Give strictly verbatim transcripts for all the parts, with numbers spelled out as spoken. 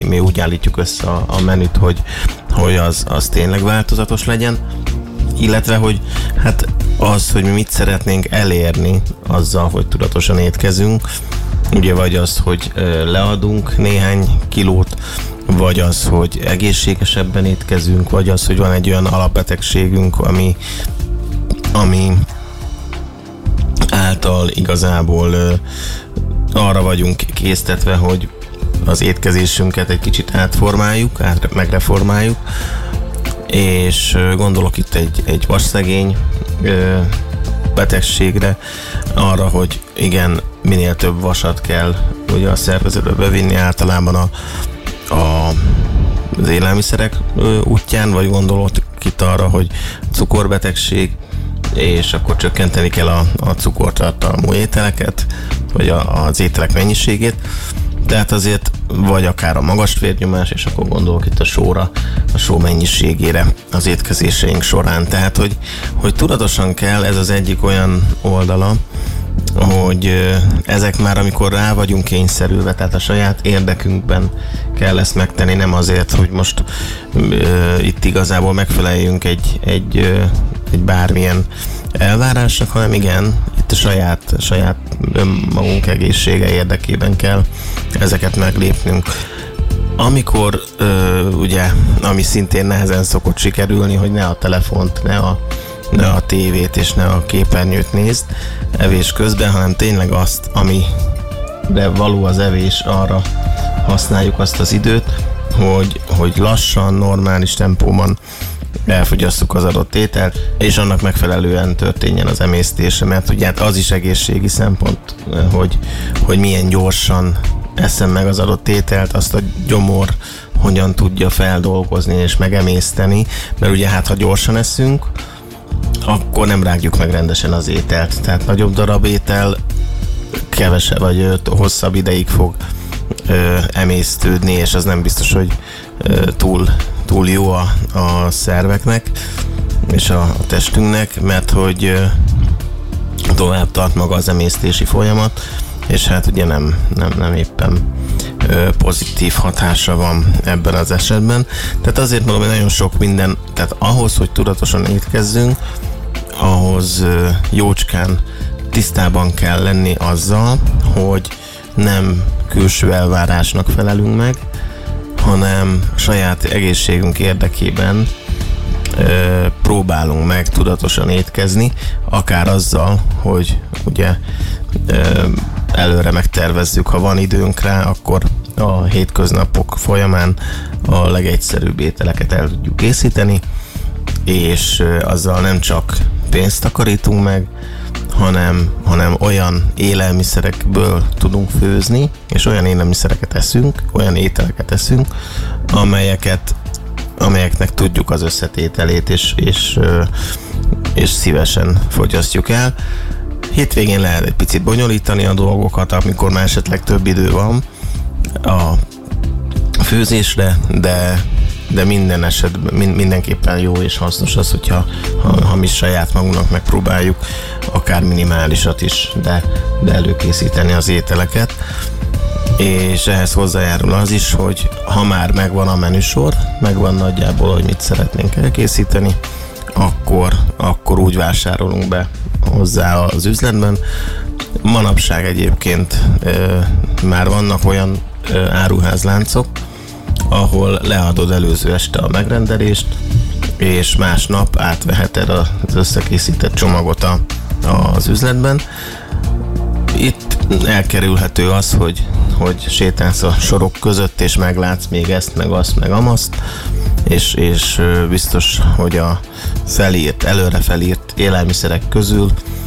mi úgy állítjuk össze a, a menüt, hogy, hogy az, az tényleg változatos legyen, illetve, hogy hát az, hogy mi mit szeretnénk elérni azzal, hogy tudatosan étkezünk, ugye vagy az, hogy leadunk néhány kilót, vagy az, hogy egészségesebben étkezünk, vagy az, hogy van egy olyan alapbetegségünk, ami, ami által igazából arra vagyunk késztetve, hogy az étkezésünket egy kicsit átformáljuk, át, megreformáljuk, és gondolok itt egy, egy vasszegény betegségre, arra, hogy igen, minél több vasat kell ugye a szervezetbe bevinni általában a, a, az élelmiszerek útján, vagy gondolok itt arra, hogy cukorbetegség, és akkor csökkenteni kell a, a cukortartalmú ételeket, vagy a, az ételek mennyiségét. Tehát azért vagy akár a magas vérnyomás, és akkor gondolok itt a sóra, a só mennyiségére az étkezéseink során. Tehát, hogy, hogy tudatosan kell, ez az egyik olyan oldala, hogy ezek már amikor rá vagyunk kényszerülve, tehát a saját érdekünkben kell ezt megtenni, nem azért, hogy most uh, itt igazából megfeleljünk egy, egy, uh, egy bármilyen elvárásnak, hanem igen, itt a saját, saját önmagunk egészsége érdekében kell ezeket meglépnünk. Amikor uh, ugye, ami szintén nehezen szokott sikerülni, hogy ne a telefont, ne a ne a tévét és ne a képernyőt nézd evés közben, hanem tényleg azt, amire való az evés, arra használjuk azt az időt, hogy, hogy lassan, normális tempóban elfogyasszuk az adott ételt, és annak megfelelően történjen az emésztése, mert ugye hát az is egészségi szempont, hogy, hogy milyen gyorsan eszem meg az adott ételt, azt a gyomor hogyan tudja feldolgozni és megemészteni, mert ugye hát ha gyorsan eszünk, akkor nem rágjuk meg rendesen az ételt. Tehát nagyobb darab étel kevesebb vagy ö, hosszabb ideig fog ö, emésztődni, és az nem biztos, hogy ö, túl, túl jó a, a szerveknek és a, a testünknek, mert hogy ö, tovább tart maga az emésztési folyamat, és hát ugye nem, nem, nem éppen ö, pozitív hatása van ebben az esetben. Tehát azért mondom, hogy nagyon sok minden, tehát ahhoz, hogy tudatosan étkezzünk, ahhoz ö, jócskán tisztában kell lenni azzal, hogy nem külső elvárásnak felelünk meg, hanem saját egészségünk érdekében ö, próbálunk meg tudatosan étkezni, akár azzal, hogy ugye ö, előre megtervezzük, ha van időnk rá, akkor a hétköznapok folyamán a legegyszerűbb ételeket el tudjuk készíteni, és azzal nem csak pénzt takarítunk meg, hanem, hanem olyan élelmiszerekből tudunk főzni, és olyan élelmiszereket eszünk, olyan ételeket eszünk, amelyeket, amelyeknek tudjuk az összetételét, és, és, és szívesen fogyasztjuk el. Hétvégén lehet egy picit bonyolítani a dolgokat, amikor már esetleg több idő van a főzésre, de, de minden esetben mindenképpen jó és hasznos az, hogyha ha, ha mi saját magunknak megpróbáljuk akár minimálisat is, de, de előkészíteni az ételeket. És ehhez hozzájárul az is, hogy ha már megvan a menüsor, megvan nagyjából, hogy mit szeretnénk elkészíteni, akkor, akkor úgy vásárolunk be hozzá az üzletben. Manapság egyébként e, már vannak olyan e, áruházláncok, ahol leadod előző este a megrendelést, és másnap átveheted az összekészített csomagot a, az üzletben. Itt elkerülhető az, hogy, hogy sétálsz a sorok között, és meglátsz még ezt, meg azt, meg amazt, és, és biztos, hogy a felírt, előre felírt élelmiszerek közül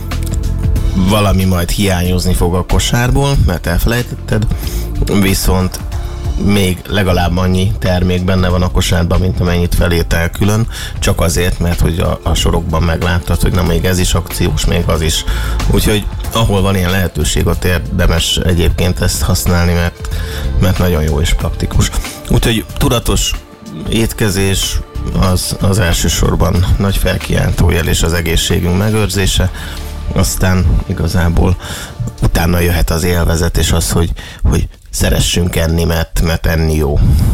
valami majd hiányozni fog a kosárból, mert elfelejtetted, viszont még legalább annyi termék benne van a kosárban, mint amennyit felírtál külön, csak azért, mert hogy a, a sorokban megláttad, hogy na még ez is akciós, még az is. Úgyhogy ahol van ilyen lehetőség, ott érdemes egyébként ezt használni, mert, mert nagyon jó és praktikus. Úgyhogy tudatos étkezés az, az elsősorban nagy felkiáltójel és az egészségünk megőrzése, aztán igazából utána jöhet az élvezet és az, hogy, hogy szeressünk enni, mert, mert enni jó.